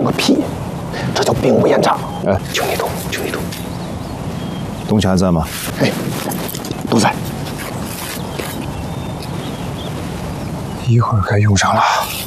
懂个屁！这叫兵无厌诈。 哎， 求你懂，求你懂。 东西还在吗？ 哎，都在。 一会儿该用上了。